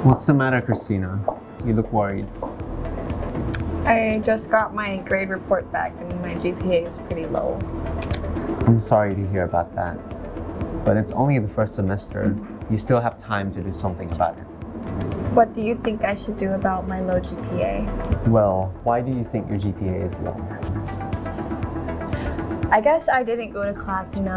What's the matter, Christina? You look worried. I just got my grade report back and my GPA is pretty low. I'm sorry to hear about that. But it's only the first semester. You still have time to do something about it. What do you think I should do about my low GPA? Well, why do you think your GPA is low? I guess I didn't go to class enough.